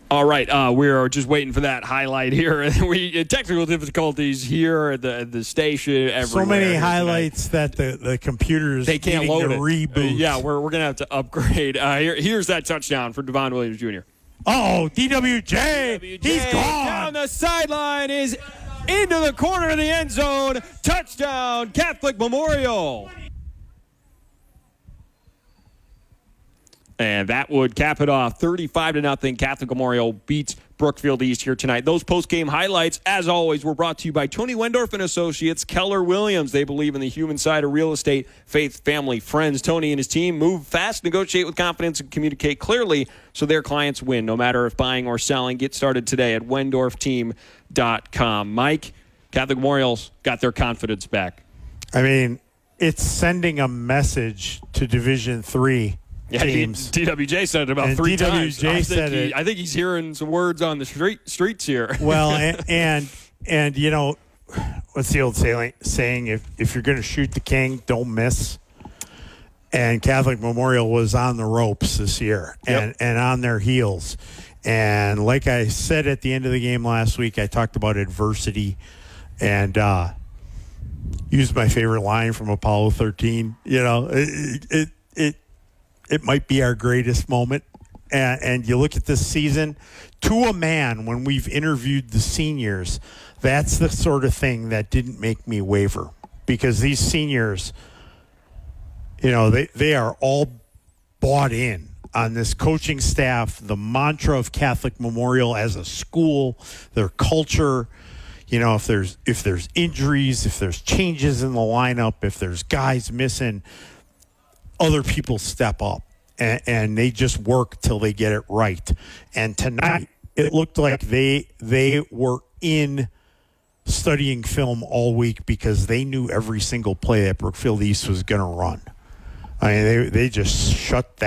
All right, we are just waiting for that highlight here. We technical difficulties here at the station. Everywhere so many highlights that the computers they can't needing load to it. reboot. Yeah, we're gonna have to upgrade. Here's that touchdown for Devon Williams Jr. Oh, DWJ, he's gone down the sideline, is into the corner of the end zone. Touchdown, Catholic Memorial. And that would cap it off. 35-0. Catholic Memorial beats Brookfield East here tonight. Those post-game highlights, as always, were brought to you by Tony Wendorf and Associates, Keller Williams. They believe in the human side of real estate, faith, family, friends. Tony and his team move fast, negotiate with confidence, and communicate clearly so their clients win, no matter if buying or selling. Get started today at wendorfteam.com. Mike, Catholic Memorial's got their confidence back. I mean, it's sending a message to Division III teams. DWJ said it about and three DWJ times. I think he's hearing some words on the streets here. Well, and you know, what's the old saying? If you're going to shoot the king, don't miss. And Catholic Memorial was on the ropes this year and on their heels. And like I said at the end of the game last week, I talked about adversity and used my favorite line from Apollo 13. You know, it might be our greatest moment. And you look at this season, to a man, when we've interviewed the seniors, that's the sort of thing that didn't make me waver. Because these seniors, you know, they are all bought in on this coaching staff, the mantra of Catholic Memorial as a school, their culture. You know, if there's injuries, if there's changes in the lineup, if there's guys missing, other people step up and they just work till they get it right. And tonight it looked like they were in studying film all week because they knew every single play that Brookfield East was going to run. I mean, they just shut that